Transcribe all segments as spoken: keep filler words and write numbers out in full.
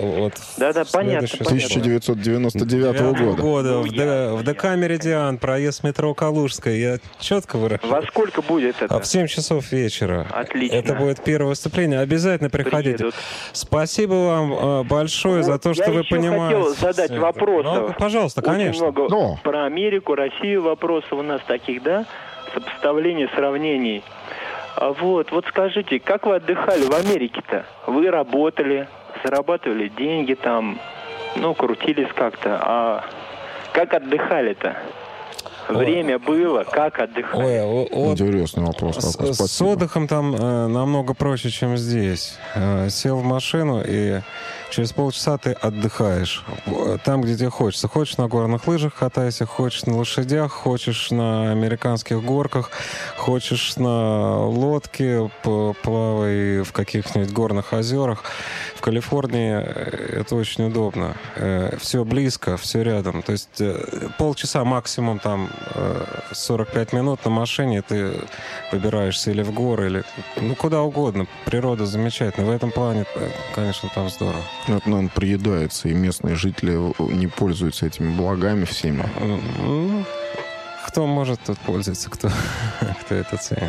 вот да, да, понятно, тысяча девятьсот девяносто девятого года. года в, Д, в ДК «Меридиан», проезд метро «Калужская». Я четко выражаю. Во сколько будет это? А в семь часов вечера. Отлично. Это будет первое выступление. Обязательно приходите. Приедут. Спасибо вам большое ну, за то, что вы понимаете. Я еще хотел задать вопросы. Ну, пожалуйста, конечно. Очень много Но. Про Америку, Россию вопросов у нас таких, да? Сопоставлений, сравнений. Вот, вот скажите, как вы отдыхали в Америке-то? Вы работали, зарабатывали деньги там, ну, крутились как-то. А как отдыхали-то? Время было, как отдыхали? Ой, вот интересный вопрос. С, с отдыхом там э, намного проще, чем здесь. Э, сел в машину, и через полчаса ты отдыхаешь. Там, где тебе хочется. Хочешь на горных лыжах катайся, хочешь на лошадях, хочешь на американских горках, хочешь на лодке, плавай в каких-нибудь горных озерах. В Калифорнии это очень удобно. Э, все близко, все рядом. То есть э, полчаса максимум там сорок пять минут на машине ты выбираешься или в горы, или ну куда угодно. Природа замечательная. В этом плане, конечно, там здорово. Это, наверное, приедается, и местные жители не пользуются этими благами всеми. Кто может тут пользоваться, кто, кто это ценит.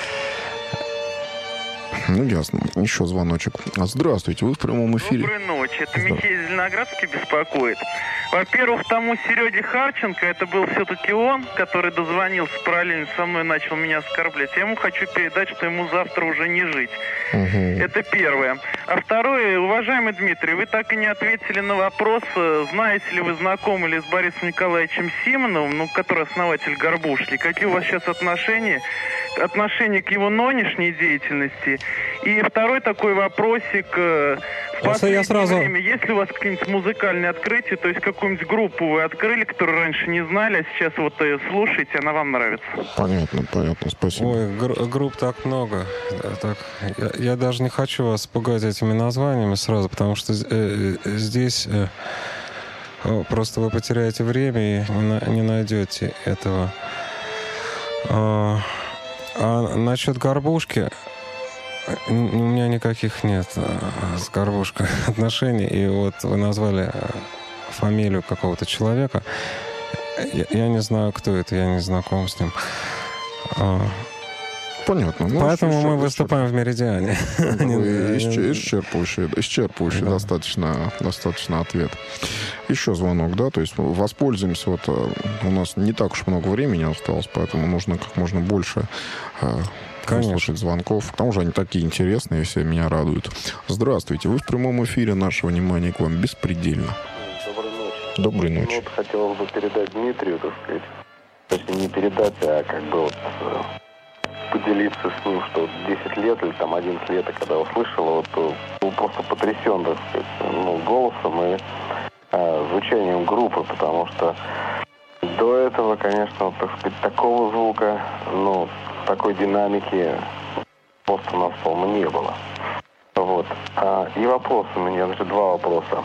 Ну, ясно. Еще звоночек. Здравствуйте, вы в прямом эфире. Доброй ночи. Это Михаил Зеленоградский беспокоит. Во-первых, тому Сереге Харченко, это был все-таки он, который дозвонился параллельно со мной, начал меня оскорблять. Я ему хочу передать, что ему завтра уже не жить. Угу. Это первое. А второе, уважаемый Дмитрий, вы так и не ответили на вопрос, знаете ли вы, знакомы ли с Борисом Николаевичем Симоновым, ну, который основатель «Горбушки», какие у вас сейчас отношения, отношения к его нынешней деятельности? И второй такой вопросик. В последнее я сразу... время, есть ли у вас какие-нибудь музыкальные открытия, то есть какую-нибудь группу вы открыли, которую раньше не знали, а сейчас вот слушаете, она вам нравится? Понятно, понятно, спасибо. Ой, гр- групп так много. Так, я, я даже не хочу вас пугать этими названиями сразу, потому что э, здесь э, просто вы потеряете время и не, на, не найдете этого. А, а насчет «Горбушки», у меня никаких нет с «Горбушкой» отношений. И вот вы назвали фамилию какого-то человека. Я, я не знаю, кто это, я не знаком с ним. Понятно. Ну, поэтому мы выступаем в «Меридиане». Исчерпывающий, исчерпывающий да. достаточно, достаточно ответ. Еще звонок, да? То есть воспользуемся. Вот у нас не так уж много времени осталось, поэтому нужно как можно больше... Конечно. Слушать звонков. К тому же они такие интересные, все меня радуют. Здравствуйте. Вы в прямом эфире. Наше внимание к вам беспредельно. Доброй ночи. Доброй ночи. Ну, вот хотелось бы передать Дмитрию, так сказать. Точнее, не передать, а как бы вот поделиться с ним, что вот десять лет или там одиннадцать лет, когда услышал, вот был просто потрясен, так сказать, ну, голосом и а, звучанием группы, потому что до этого, конечно, так сказать, такого звука, ну, такой динамики просто у нас, по-моему, не было. Вот. А, и вопрос у меня, значит, два вопроса.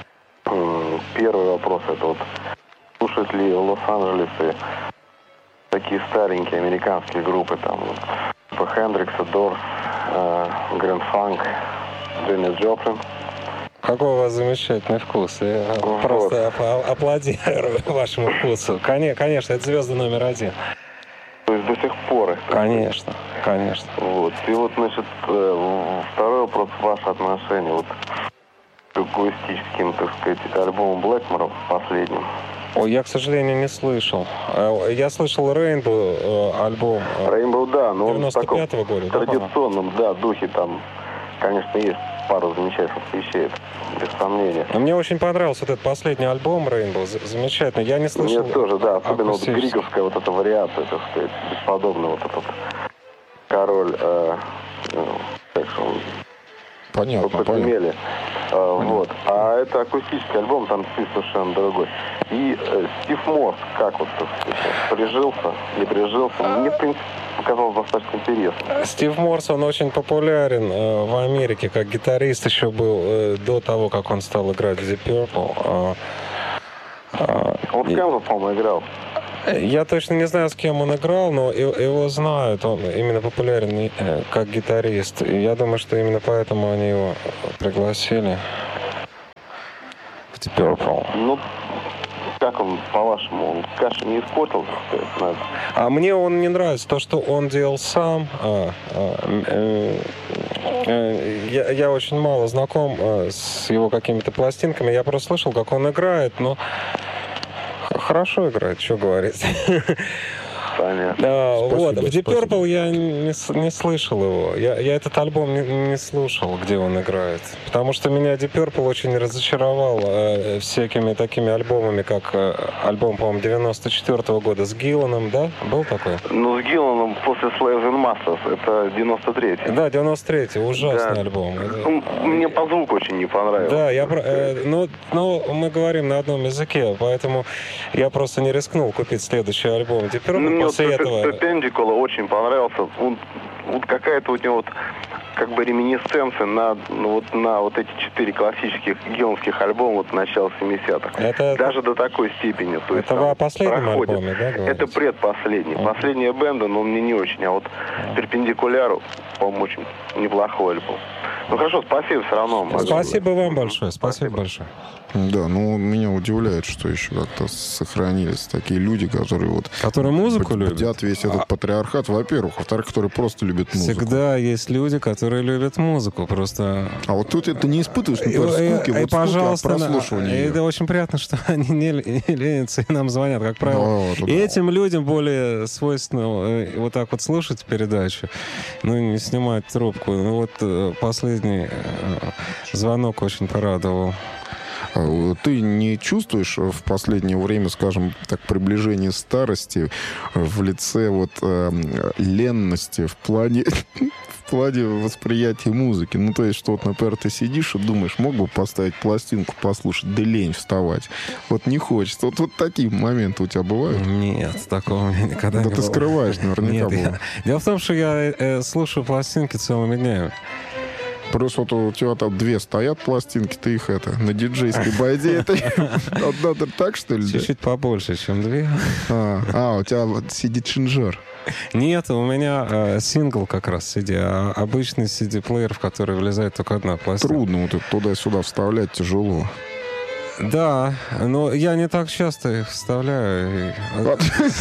Первый вопрос, это вот, слушают ли в Лос-Анджелесе такие старенькие американские группы, там, типа Хендрикса, Дорс, Грэнд Фанк, Дженнис Джоплин? Какой у вас замечательный вкус. Я вот. Просто аплодирую вашему вкусу. Конечно, это звезда номер один. То есть до сих пор их? Конечно, конечно. Вот. И вот, значит, второй вопрос, ваше отношение вот к акустическим, так сказать, альбомам Блэкмора последним. Ой, я, к сожалению, не слышал. Я слышал Rainbow альбом. Rainbow, да, но он в таком года, традиционном, да, духе там, конечно, есть пару замечательных вещей, без сомнения. Но мне очень понравился вот этот последний альбом Rainbow, замечательный. Я не слышал. Мне тоже, да, особенно вот григовская вот эта вариация, так сказать, бесподобная вот этот король, э, так что понятно, понятно. А, вот. А это акустический альбом, там стиль совершенно другой. И э, Стив Морс, как вот, так сказать, прижился, не прижился, мне, в принципе, показалось достаточно интересно. Стив Морс, он очень популярен э, в Америке, как гитарист еще был э, до того, как он стал играть в Deep Purple. Э, э, он с кем-то, по-моему, играл. Я точно не знаю, с кем он играл, но его знают. Он именно популярен как гитарист. И я думаю, что именно поэтому они его пригласили. Deep Purple? Ну, как он, по-вашему, он кашу не испортил, так сказать, надо? А мне он не нравится, то, что он делал сам. А, а, э, э, я, я очень мало знаком э, с его какими-то пластинками. Я просто слышал, как он играет, но хорошо играет, что говорить. Понятно. Да, Спасибо, вот. В Deep спасибо. Purple я не, с- не слышал его. Я, я этот альбом не, не слушал, где он играет. Потому что меня Deep Purple очень разочаровал э, всякими такими альбомами, как э, альбом, по-моему, девяносто четвёртого года с Гилланом, да? Был такой? Ну, с Гилланом после Slaves and Masters, это девяносто третий. Да, девяносто третий, ужасный Да. альбом. Это- Ну, мне по звуку очень не понравилось. Да, я, про- э, ну, ну, мы говорим на одном языке, поэтому я просто не рискнул купить следующий альбом Deep Purple Ну, мне вот после этого. Perpendicular очень понравился. Он, вот какая-то у него вот как бы реминисценция на, ну, вот, на вот эти четыре классических гилланских альбома вот начала семидесятых. Это, Даже до такой степени. То есть это вы там о последнем проходит. альбоме, да, говорите? Это предпоследний. Мгм. Последняя бенда, но мне не очень. А вот Перпендикуляр, по-моему, очень неплохой альбом. Ну хорошо, спасибо все равно. Спасибо вам большое, спасибо большое. Да, ну меня удивляет, что еще как-то сохранились такие люди, которые вот Которые музыку бд- любят? бдят весь этот А- патриархат, во-первых. Во-вторых, которые просто любят музыку. Всегда есть люди, которые любят музыку, просто... А вот тут это не испытываешь, И, например, и- скуки, и, вот скуки от пожалуйста, на- прослушивания и её. это очень приятно, что они не, л- не ленятся и нам звонят, как правило. Да, вот это И да. этим людям более свойственно э, вот так вот слушать передачу, ну, не снимать трубку. Ну, вот э, последний э, звонок очень порадовал. А ты не чувствуешь в последнее время, скажем так, приближение старости в лице вот э, ленности в плане в плане восприятия музыки? Ну, то есть, что вот, например, ты сидишь и думаешь, мог бы поставить пластинку, послушать, да лень вставать. Вот не хочется. Вот, вот такие моменты у тебя бывают? Нет, такого у меня никогда Да не ты было. скрываешь, наверняка Нет, было. я- Дело в том, что я э, слушаю пластинки целыми днями. Просто вот у тебя там две стоят пластинки, ты их это, на диджейской байде, это одна так, что ли? да? Чуть-чуть побольше, чем две. А, а, у тебя вот си ди-чинжер. Нет, у меня э, сингл как раз си ди, а обычный си ди-плеер, в который влезает только одна пластинка. Трудно вот это туда-сюда вставлять, тяжело. Да, но я не так часто их вставляю. и- Вот,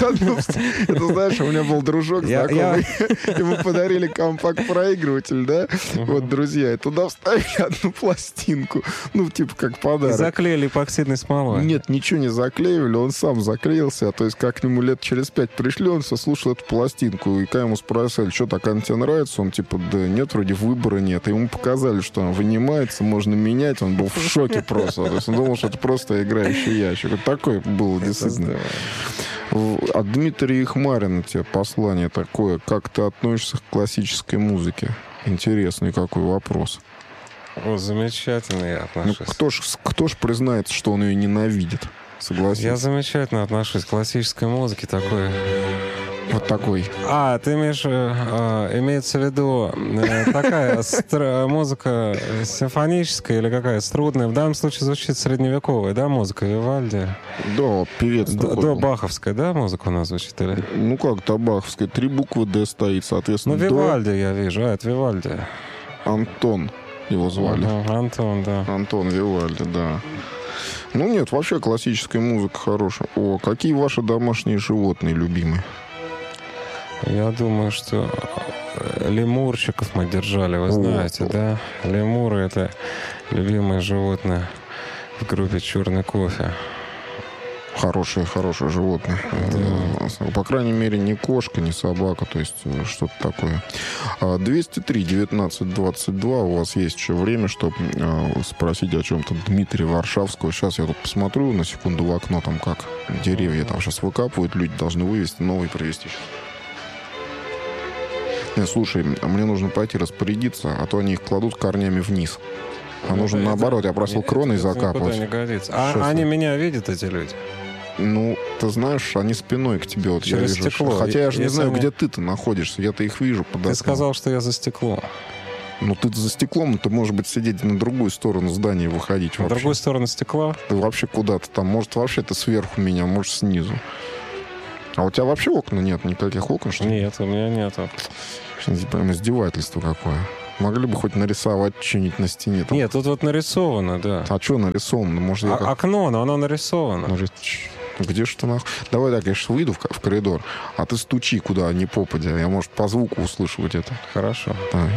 это знаешь, у меня был дружок Я- знакомый, ему подарили компакт-проигрыватель, да? Вот, друзья, и туда вставили одну пластинку, ну, типа, как И подарок. заклеили эпоксидной смолой. Нет, ничего не заклеивали, он сам заклеился, то есть как к нему лет через пять пришли, он все слушал эту пластинку, и когда ему спросили, что так, она тебе нравится, он типа, да нет, вроде выбора нет, и ему показали, что она вынимается, можно менять, он был в шоке просто, то есть он думал, что это просто играющий ящик. Вот такой был действительно. От Дмитрия Ихмарина тебе послание такое, как ты относишься к классической музыке? Интересный какой вопрос. О, замечательно я Ну, отношусь. кто ж, кто ж признается, что он ее ненавидит? Согласен. Я замечательно отношусь к классической музыке такой. Вот такой. А, ты имеешь, э, э, имеется в виду э, такая стр- музыка симфоническая или какая струнная? В данном случае звучит средневековая, да, музыка Вивальди? Да, певец До, такой до был. баховская, да, музыка у нас звучит? Или? Ну как, табаховская. Три буквы «Д» стоит, Ну, соответственно, до. Вивальди я вижу, а, это Вивальди. Антон его звали. Мгм, Антон, да. Антон Вивальди, да. Ну нет, вообще классическая музыка хорошая. О, какие ваши домашние животные любимые? Я думаю, что э, лемурчиков мы держали, вы О, знаете, о. да? Лемуры — это любимое животное в группе «Черный кофе». Хорошее, хорошее животное. Э, По крайней мере, не кошка, не собака, то есть э, что-то такое. А, двести три девятнадцать двадцать два. У вас есть еще время, чтобы спросить о чем-то Дмитрия Варшавского. Сейчас я тут посмотрю на секунду в окно, там как деревья там сейчас выкапывают, люди должны вывести, новые привезти. Не, слушай, мне нужно пойти распорядиться, а то они их кладут корнями вниз. А нужно Это- наоборот, я просил это- кроной это никуда закапывать. не годится. А Что они это? меня видят, эти люди? Ну, ты знаешь, они спиной к тебе, вот Через я вижу. стекло. Хотя я же не Если знаю, они- где ты-то находишься. Я-то их вижу под Ты окном. сказал, что я за стеклом. Ну, ты за стеклом, ты, может быть, сидеть на другую сторону здания выходить На вообще. другую сторону стекла? Ты вообще куда-то там. Может, вообще ты сверху меня, может, снизу. А у тебя вообще окна нет? Никаких окон, что ли? Нет, у меня нету. Прям издевательство какое. Могли бы хоть нарисовать что-нибудь на стене. Там. Нет, тут вот нарисовано, да. А что нарисовано? Может, я А- как... Окно, но оно нарисовано. Может, ч- где ж ты нахуй? Давай так, я сейчас выйду в, ко- в коридор, а ты стучи куда ни попадя. Я, может, по звуку услышу вот это. Хорошо. Давай.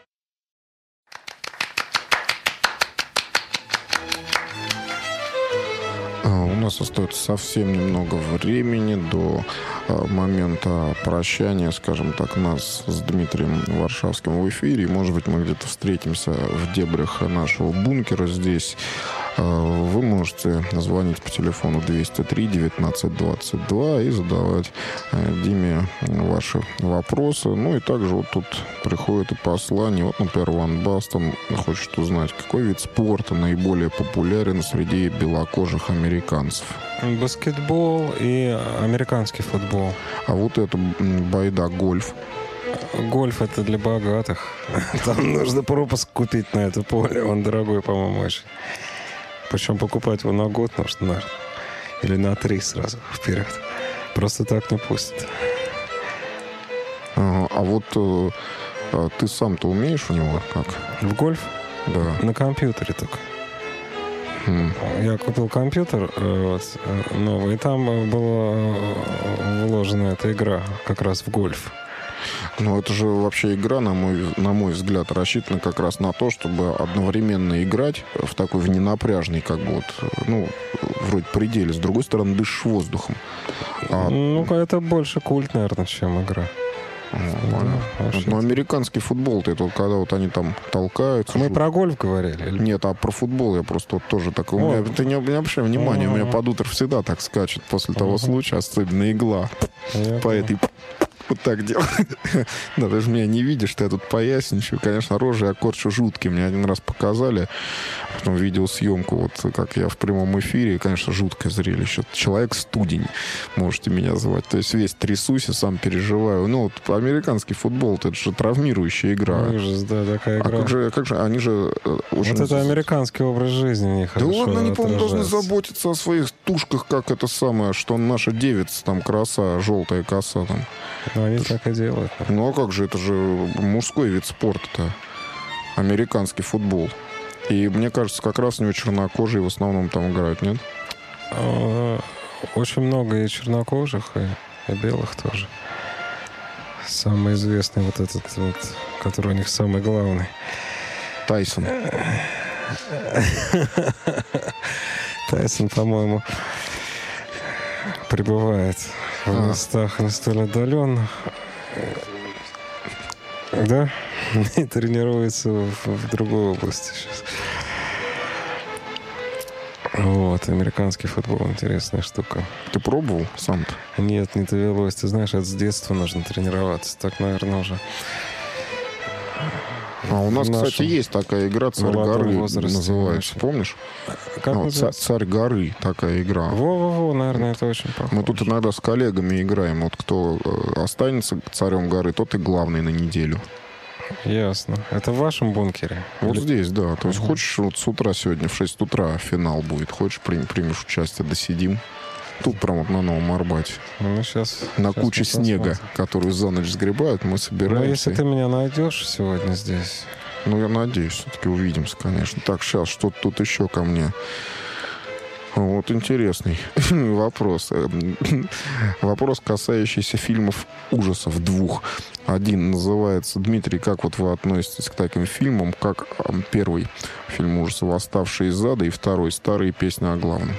А, У нас остается совсем немного времени до а, момента прощания, скажем так, нас с Дмитрием Варшавским в эфире. И, может быть, мы где-то встретимся в дебрях нашего бункера здесь. А, Вы можете звонить по телефону двести три девятнадцать двадцать два и задавать а, Диме ваши вопросы. Ну и также вот тут приходит и послание. Вот, например, Ван Бастон хочет узнать, какой вид спорта наиболее популярен среди белокожих американцев. Баскетбол и американский футбол. А вот это м, байда гольф. Гольф — это для богатых. Там нужно пропуск купить на это поле. Он дорогой, по-моему, очень. Причем покупать его на год нужно, наверное. Или на три сразу вперед. Просто так не пустят. Ага, а вот э, а ты сам-то умеешь у него как? В гольф? Да. На компьютере только. Хм. Я купил компьютер э, вот, э, новый, и там э, была э, вложена эта игра как раз в гольф. Ну, это же вообще игра, на мой, на мой взгляд, рассчитана как раз на то, чтобы одновременно играть в такой в ненапряжный, как бы вот, ну, вроде пределе. С другой стороны, дышишь воздухом. А, Ну, это больше культ, наверное, чем игра. ну, понятно. вообще. Вот, но американский футбол-то, это вот когда вот они там толкаются. Мы жут- про гольф говорили? или- Нет, а про футбол я просто вот тоже так... У О. меня, ты не, не обращай внимания, у меня Ага. под утро всегда так скачет после того Ага. случая, особенно игла. Я По понял. этой... Вот так делаю. Да, ты же меня не видишь, что я тут поясничаю. Конечно, рожи я корчу жуткие. Мне один раз показали, потом видеосъемку, вот как я в прямом эфире. Конечно, жуткое зрелище. Человек-студень, можете меня звать. То есть весь трясусь и сам переживаю. Ну, вот американский футбол, это же травмирующая игра. Ужас, да, такая А игра. как же, как же, они же э, очень... Вот это американский образ жизни у них Да хорошо ладно, они, по-моему, должны отражается. заботиться о своих тушках, как это самое, что наша девица, там, краса, желтая коса, там. Но они так и делают. Ну а как же, это же мужской вид спорта-то. Американский футбол. И мне кажется, как раз у него чернокожие в основном там играют, нет? А, Очень много и чернокожих, и, и белых тоже. Самый известный вот этот вот, который у них самый главный. Тайсон. Тайсон, по-моему, пребывает в А. местах не столь отдаленных. Да? И тренируется в, в другой области сейчас. Вот, американский футбол — интересная штука. Ты пробовал сам-то? Нет, не довелось. Ты знаешь, это с детства нужно тренироваться. Так, наверное, уже. А у нас, В нашем кстати, есть такая игра «Царь молодом горы» возрасте называется. очень. Помнишь? Как Ну, называется? «Ца- «Царь горы» такая игра. Во-во-во, наверное, это очень похоже. Мы тут иногда с коллегами играем. Вот кто э, останется царем горы, тот и главный на неделю. Ясно. Это в вашем бункере? Вот Или- здесь, да. То есть Ага. хочешь, вот с утра сегодня в шесть утра финал будет. Хочешь, прим- примешь участие, досидим. Тут прям вот на Новом Арбате. Ну, сейчас, На сейчас куче мы снега, посмотрим. которую за ночь сгребают, мы Ну, собираемся. если ты меня найдешь сегодня здесь. Ну, я надеюсь, все-таки увидимся, конечно. Так, сейчас, что тут еще ко мне? Вот интересный вопрос. Вопрос, касающийся фильмов ужасов двух. Один называется: Дмитрий, как вот вы относитесь к таким фильмам, как а, первый фильм ужасов «Восставшие из ада» и второй «Старые песни о главном»?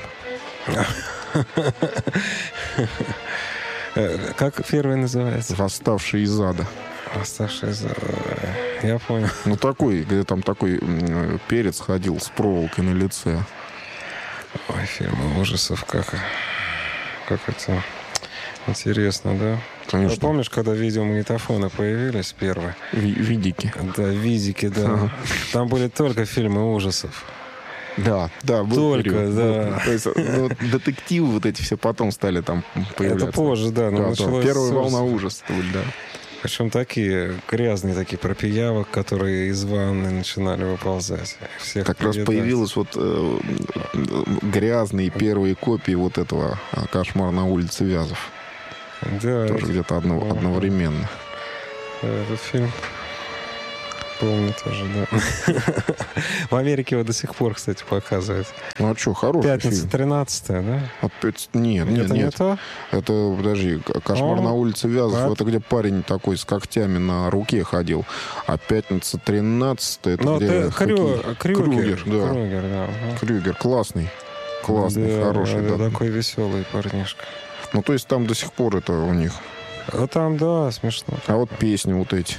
Э, Как первый называется? «Восставшие из ада». Оставшие за... Я понял. Ну, такой, где там такой м, перец ходил с проволокой на лице. Ой, фильмы ужасов, как... Как это... Интересно, да? Конечно. Ты помнишь, когда видеомагнитофоны появились первые? Ви- видики. Да, видики, да. Ага. Там были только фильмы ужасов. Да, да, был Только, период, да. был. То есть, ну, детективы вот эти все потом стали там появляться. Это позже, да. Но Да, да. началось Первая с волна ужасов. ужаса, да. Причем такие грязные такие про пиявок, которые из ванны начинали выползать. Всех Как раз поедать. появились вот э, грязные первые копии вот этого а, «Кошмар на улице Вязов». Да, Тоже где-то одно- Ага. одновременно. этот фильм Помню тоже, да. В Америке его до сих пор, кстати, показывают. Ну а что, хороший Пятница фильм. тринадцатое, да? Опять... Нет, нет, Это нет. не то? Это, подожди, «Кошмар О, на улице Вязов», а- это где парень такой с когтями на руке ходил. А «Пятница тринадцатое», это Ну, где... это Крю- хоккей- Крюгер. Крюгер, да. Крюгер, да. ага. Крюгер, классный. Классный, Да, хороший, да, да. такой веселый парнишка. Ну, то есть там до сих пор это у них. А там, да, смешно. А вот песни вот эти,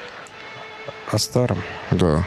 О старом. да,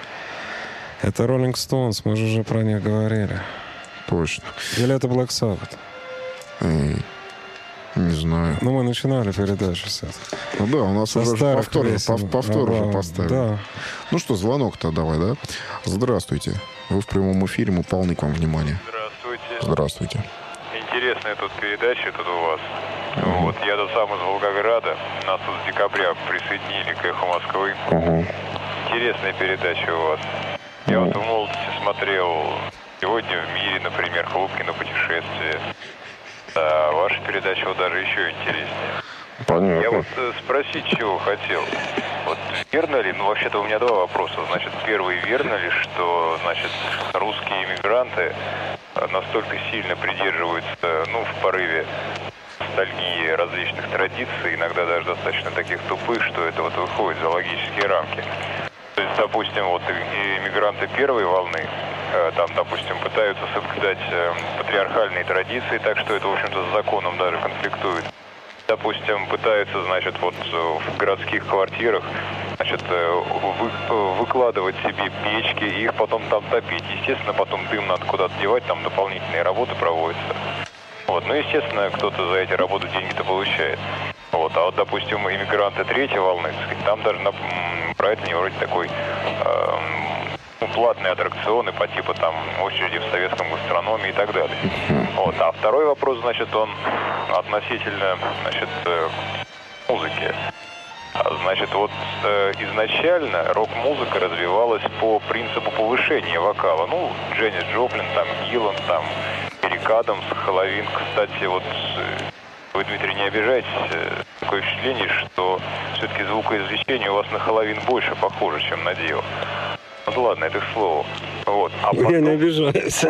Это Rolling Stones, мы же уже про них говорили. точно. Или это Black Sabbath? Эй, не знаю. Ну, мы начинали передачу с этого. Ну да, у нас Со уже же старых повтор, песен. пов- повтор уже Да, поставили. Да. Ну что, звонок-то давай, да? Здравствуйте. Вы в прямом эфире, мы полны к вам внимания. Здравствуйте. Здравствуйте. Интересная тут передача тут у вас. Вот, я тут сам из Волгограда. Нас тут с декабря присоединили к «Эху Москвы». Угу. Интересная передача у вас. Я вот в молодости смотрел «Сегодня в мире», например, «Хлопкино путешествие». А ваша передача вот даже еще интереснее. Понятно. Я вот э, спросить, чего хотел. Вот верно ли, ну вообще-то у меня два вопроса. Значит, первый, верно ли, что, значит, русские иммигранты э, настолько сильно придерживаются, ну, в порыве ностальгии различных традиций, иногда даже достаточно таких тупых, что это вот выходит за логические рамки. То есть, допустим, вот и- иммигранты первой волны, э, там, допустим, пытаются соблюдать э, патриархальные традиции, так что это, в общем-то, с законом даже конфликтует. Допустим, пытаются, значит, вот э, в городских квартирах, значит, э, вы- э, выкладывать себе печки и их потом там топить. Естественно, потом дым надо куда-то девать, там дополнительные работы проводятся. Вот, ну, естественно, кто-то за эти работы деньги-то получает. Вот, а вот, допустим, иммигранты третьей волны, так сказать, там даже на, м, брать не вроде такой эм, ну, платные аттракционы по типу там очереди в советском гастрономе и так далее. Вот, а второй вопрос, значит, он относительно, значит, э, музыки. А, Значит, вот э, изначально рок-музыка развивалась по принципу повышения вокала. Ну, Дженнис Джоплин, там, Гиллан, там, Эрик Адамс, Хэллоуин. Кстати, вот э, вы, Дмитрий, не обижайтесь, э, такое впечатление, что все-таки звукоизвлечение у вас на Хэллоуин больше похоже, чем на Дио. Ну да ладно, это к слову. Вот. А потом... Я не обижаюсь.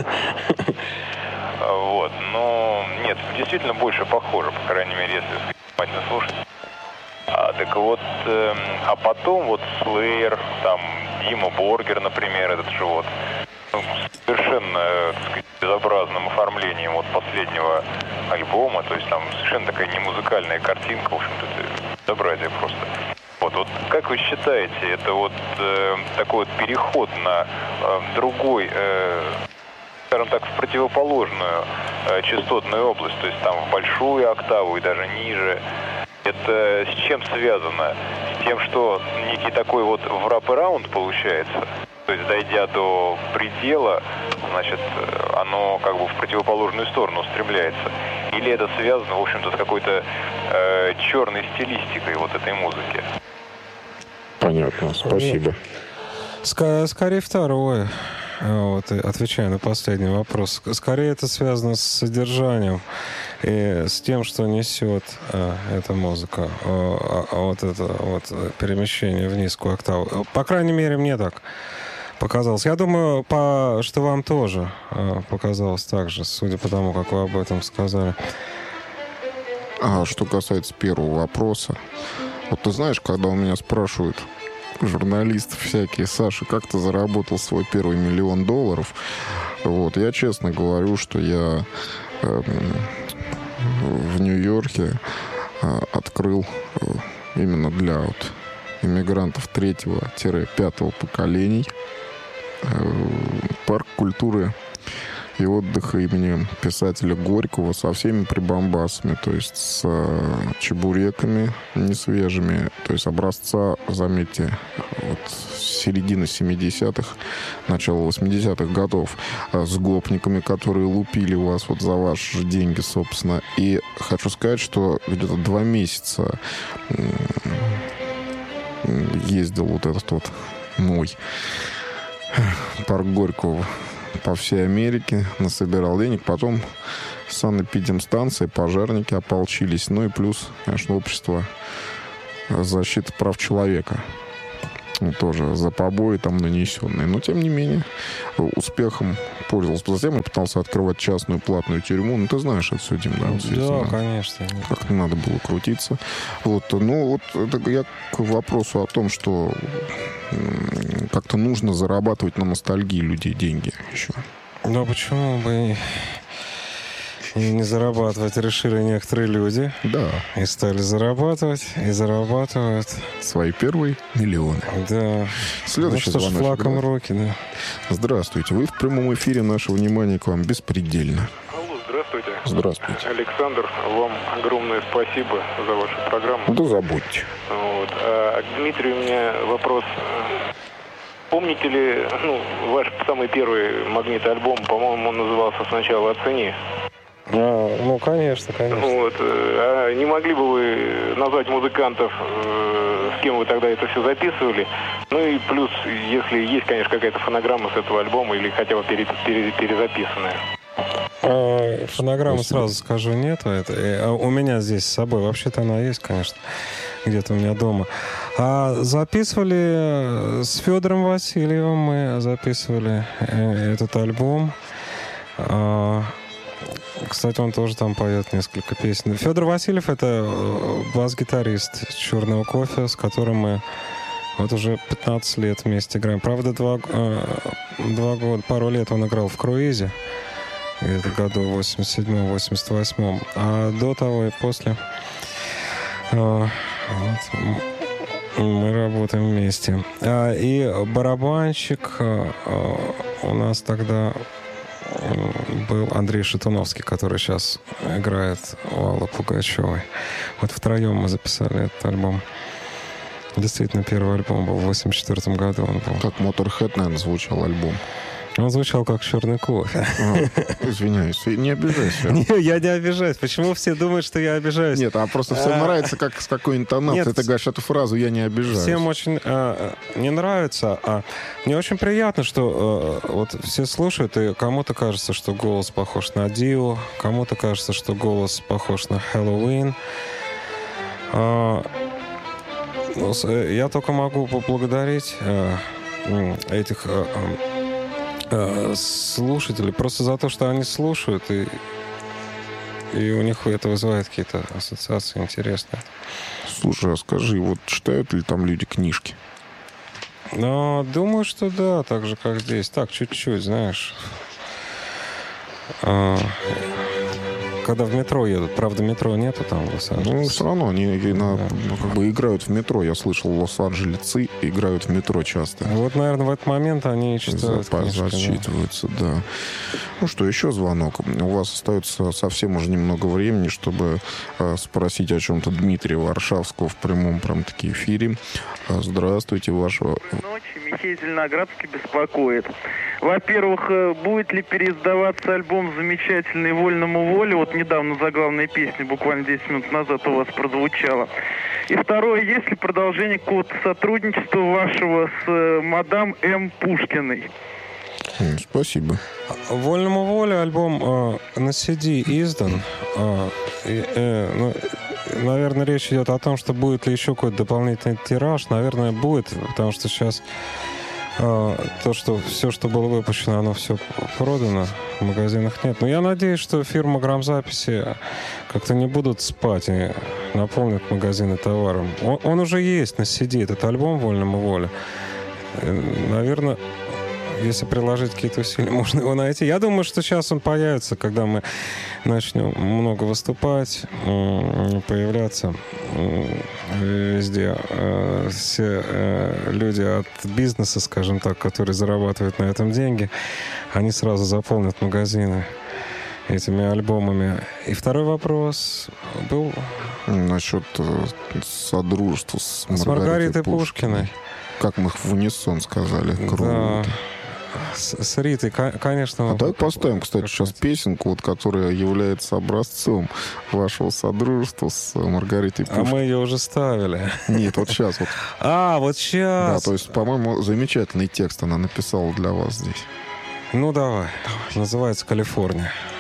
Вот, но нет, действительно больше похоже, по крайней мере, если внимательно слушать. А, так вот, эм, а потом вот Slayer, там Дима Боргер, например, этот же вот, ну, совершенно, э, так сказать, безобразным оформлением вот последнего альбома, то есть там совершенно такая не музыкальная картинка, в общем-то, это безобразие просто. Вот, вот как вы считаете, это вот э, такой вот переход на э, другой, э, скажем так, в противоположную э, частотную область, то есть там в большую октаву и даже ниже, это с чем связано? С тем, что некий такой вот wrap-around получается, то есть дойдя до предела, значит, оно как бы в противоположную сторону устремляется. Или это связано, в общем-то, с какой-то э, черной стилистикой вот этой музыки? Понятно, спасибо. Ска- Скорее второе. Вот, и отвечая на последний вопрос. Скорее это связано с содержанием и с тем, что несет а, эта музыка. А, а вот это вот перемещение в низкую октаву. По крайней мере, мне так показалось. Я думаю, по, что вам тоже а, показалось так же, судя по тому, как вы об этом сказали. А что касается первого вопроса, вот ты знаешь, когда у меня спрашивают журналисты всякие: Саша, как ты заработал свой первый миллион долларов? Вот, я честно говорю, что я э, в Нью-Йорке э, открыл э, именно для вот иммигрантов третьего-пятого поколений э, парк культуры и отдыха имени писателя Горького со всеми прибамбасами, то есть с э, чебуреками несвежими, то есть образца, заметьте, вот середины семидесятых, начала восьмидесятых годов, э, с гопниками, которые лупили вас вот за ваши деньги, собственно. И хочу сказать, что где-то два месяца э, ездил вот этот вот мой парк Горького по всей Америке, насобирал денег, потом санэпидемстанции, пожарники ополчились, ну и плюс, конечно, общество защиты прав человека. тоже за побои там нанесенные. Но, тем не менее, успехом пользовался. Затем я пытался открывать частную платную тюрьму. Ну, ты знаешь это все, Дим, да? Да, да, конечно. Как не надо было крутиться. Вот. Ну, вот это я к вопросу о том, что как-то нужно зарабатывать на ностальгии людей деньги еще. Ну, а почему бы и не зарабатывать? Решили некоторые люди. Да. И стали зарабатывать, и зарабатывают. Свои первые миллионы. Да. Следующий ну, что ж, звоночек. флаком руки, да. Здравствуйте. Вы в прямом эфире. Наше внимание к вам беспредельно. Алло, здравствуйте. Здравствуйте. Александр, вам огромное спасибо за вашу программу. Да забудьте. Вот. А к Дмитрию у меня вопрос. Помните ли, ну, ваш самый первый магнитный альбом, по-моему, он назывался «Сначала оцени». А, ну, конечно, конечно. Вот. А не могли бы вы назвать музыкантов, с кем вы тогда это все записывали? Ну и плюс, если есть, конечно, какая-то фонограмма с этого альбома или хотя бы пере, пере, перезаписанная. А, фонограмму сразу скажу, нету. Это, а у меня здесь с собой. Вообще-то она есть, конечно, где-то у меня дома. А записывали с Федором Васильевым, мы записывали этот альбом. А, кстати, он тоже там поет несколько песен. Федор Васильев — это бас-гитарист «Черного кофе», с которым мы вот уже пятнадцать лет вместе играем. Правда, два, два года, пару лет он играл в «Круизе», где-то году в восемьдесят седьмом восемьдесят восьмом. А до того и после вот, мы работаем вместе. И барабанщик у нас тогда был Андрей Шатуновский, который сейчас играет у Аллы Пугачевой. Вот втроем мы записали этот альбом. Действительно, первый альбом был в восемьдесят четвёртом году. Он был. Как Motorhead, наверное, звучал альбом. Он звучал как «Черный кофе». А, извиняюсь, не обижайся. Не, я не обижаюсь. Почему все думают, что я обижаюсь? Нет, а просто всем нравится, как с какой интонацией ты говоришь эту фразу «я не обижаюсь». Всем очень э, не нравится, а мне очень приятно, что э, вот все слушают, и кому-то кажется, что голос похож на Дио, кому-то кажется, что голос похож на Хэллоуин. Э, я только могу поблагодарить э, этих... Э, слушателей просто за то, что они слушают, и, и у них это вызывает какие-то ассоциации интересные. Слушай, а скажи, вот читают ли там люди книжки? Ну, думаю, что да, так же, как здесь. Так, чуть-чуть, знаешь. А, когда в метро едут. Правда, метро нету там в Лос-Анджелесе. Ну, все равно они на, да. ну, как бы играют в метро. Я слышал, лос-анджелецы играют в метро часто. Вот, наверное, в этот момент они читают книжки. Зачитываются, да. да. Ну что, еще звонок. У вас остается совсем уже немного времени, чтобы э, спросить о чем-то Дмитрия Варшавского в прямом прям-таки эфире. Здравствуйте, вашего... Ночи, Михей Зеленоградский беспокоит. Во-первых, будет ли переиздаваться альбом замечательный «Вольному воле»? Вот недавно заглавная песня, буквально десять минут назад у вас прозвучала. И второе, есть ли продолжение какого-то сотрудничества вашего с э, мадам М. Пушкиной? Спасибо. «Вольному воле» альбом э, на си ди издан. Э, э, ну, наверное, речь идет о том, что будет ли еще какой-то дополнительный тираж. Наверное, будет, потому что сейчас э, то, что все, что было выпущено, оно все продано. В магазинах нет. Но я надеюсь, что фирма грамзаписи как-то не будут спать и наполнят магазины товаром. Он, он уже есть на си ди, этот альбом «Вольному воле». Наверное, если приложить какие-то усилия, можно его найти. Я думаю, что сейчас он появится, когда мы начнем много выступать, появляться везде. Все люди от бизнеса, скажем так, которые зарабатывают на этом деньги, они сразу заполнят магазины этими альбомами. И второй вопрос был... Насчет содружества с Маргаритой, с Маргаритой Пушкиной. Пушкиной. Как мы в унисон сказали. Круто. Да. С, с Ритой, конечно. А давай поставим, кстати, сейчас песенку, вот, которая является образцом вашего содружества с Маргаритой Пушкиной. А мы ее уже ставили. Нет, вот сейчас. Вот. А, вот сейчас. Да, то есть, по-моему, замечательный текст она написала для вас здесь. Ну, давай. давай. Называется «Калифорния».